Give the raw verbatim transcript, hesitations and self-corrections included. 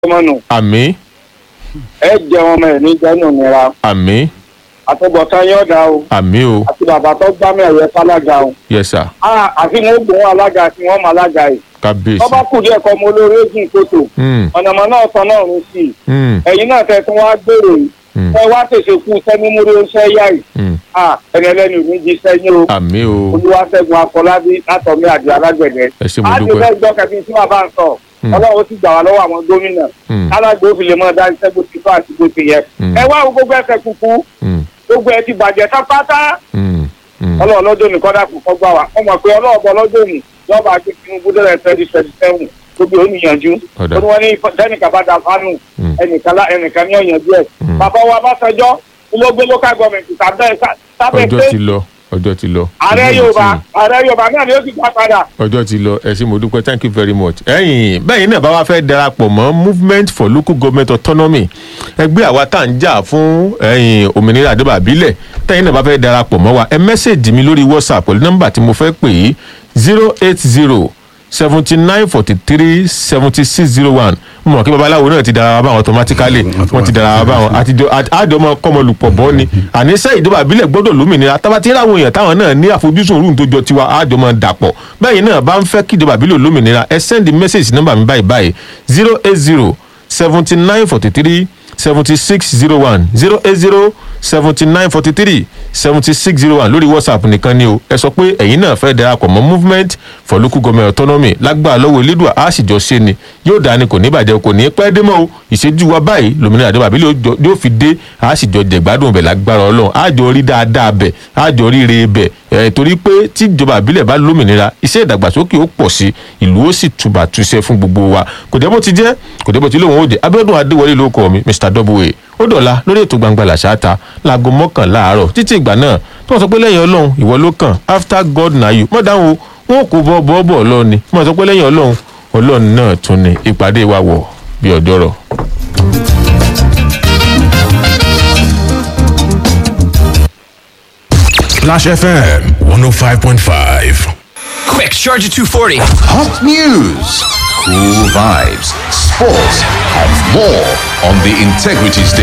ọmọ nù. àmín ẹ jẹ ọmọ ẹ ní jẹnu nira. àmín àtúbọ̀tán yóò dá o. àmín o àti bàbá tó gbá mẹ́rẹ̀ fálága o. yes sir a àfi wọn gbóhùn alága tí wọ́n mọ alága yìí. kábíyèsí. tọ́ba kù díẹ̀ kọ́ ọmọ olórí ojú ìkòtò. Mm, ọ̀nàmọ́ náà tán náà rún sí i. mm, ẹ̀yin náà tẹ̀ tún wá gbèrò yìí. mm, ẹ wá tètè kú sẹ́ni múrí oṣẹ́ yá yìí. mm. a ẹni ẹlẹ́ni ò ní jí sẹ́yìn o. àmín o olúwaṣẹ́gun akọlábí látọ̀mí àdì alágbẹ̀dẹ. ẹ ṣé mo a ti dúpẹ́. fẹ́ gbọ́ kẹfí tí bàbá ń sọ. Mm. ọlọ́run ti gbà wá lọ́wọ́ àwọn gómìnà. Mm, alágbó fi lè mọ dájú sẹ́gun tí fún àti bó ti yẹ. Mm. ẹ wá wo gbogbo ẹsẹ̀ kúkú mm, gbogbo ẹ ti bàjẹ́ tápátá. mm, mm. ọlọ́run lọ́jọ́ ní kọ́dà kò kọ́ gbà wá wọ́n mọ̀ pé ọlọ́ọ̀bọ lọ́jọ́ ní lọ́ba àti Tinubu dẹ́rẹ́ twenty twenty seven gbogbo oníyanjú. Ọ̀dà. ó ní wọ́n ní sẹ́nìkan bá da fánù Mm. ẹnìkan lá- ẹnìkan ní ọ̀yànjú ẹ̀. Mm. bàbá wa Básanjọ́ ló gbé local government sábẹ́ sábẹ́ ọjọ́ pé ti lọ ọjọ́ ti lọ. ààrẹ Ọjọ́ Yorùbá ti- ààrẹ Yorùbá náà ni ó sì gbà padà. ọjọ́ ti lọ ẹ ṣé mo dúpẹ́ thank you very much. ẹ̀yin bẹ́ẹ̀ náà bá wá fẹ́ darapọ̀ mọ́ movement for local government autonomy ẹgbẹ́ àwa tá à ń jà fún ẹ̀yin òmìnira àdébà àbílẹ̀ tẹ́yìn náà bá fẹ́ darapọ̀ mọ́ wa ẹ mẹ́sẹ̀gì mi lórí whatsapp pẹ̀lú nọ́mbà tí mo fẹ́ pè é zero eight zero seventy nine forty three seventy six zero one mo mọ̀ kí babaláwo náà ti dára wa báwọn automatically wọ́n ti dára wa báwọn àtijọ́ àjọ ọmọ kọ́mọlùpọ̀ bọ́ ni àníṣe ìjọba àbílẹ̀ gbọ́dọ̀ lómìnira tábàtí ráwọn èèyàn táwọn náà ní àfojúsùn rúùn tó jọ tiwa àjọ ọmọ dàpọ̀ bẹ́ẹ̀ náà bá ń fẹ́ kí ìjọba àbílẹ̀ lómìnira ẹ send message nọ́mbà mi báyìí báyìí zero eight zero seventy nine forty three seventy six zero one zero eight zero seventy nine forty three seventy six zero one lórí whatsapp nìkan ni o ẹ sọ pé ẹ̀yin náà fẹ́ darapọ̀ mọ́ movement for local government autonomy lágbára lọ́wọ́ elédùà á sì jọ ṣe ni yóò dáa ni kò ní bàjẹ́ kò ní pẹ́ dé mọ́ o ìṣẹ́jú wa báyìí lómìnira àdébà àbílẹ̀ yóò fi dé á sì jọ jẹ̀gbádùn bẹ̀ lágbára ọlọ́run á jọ rí dáadáa bẹ̀ á jọ ríre bẹ̀ ẹ̀ torí pé tí ìjọba àbílẹ̀ bá lómìnira iṣẹ́ ìdàgbàsókè ó pọ̀ sí ìlú ó sì túbà túṣẹ́ fún gbogbo wa kò dẹ́ bó ti jẹ́ kò dẹ́ bó ti lóun ó jẹ́ Abíọ́dún Adéwọlé ló kọ́ mi mr double ó dọ̀la lórí ètò gbangba làṣáta láago mọ́kànlá àárọ̀ títí ìgbà náà tí wọ́n sọ pé lẹ́yìn ọlọ́run ìwọ ló kàn after God na you mọ̀ dáhùn o wọn kò bọ́ bọ́ bọ́ ọlọ́run ni wọ́n sọ pé lẹ́yìn ọlọ́run ọlọ́run náà tún ni ìpàdé wa wọ̀ bí ọjọ́rọ̀. Splash F M one oh five point five. Quick, charge at two forty. Hot news, cool vibes, sports, and more on the Integrity Station.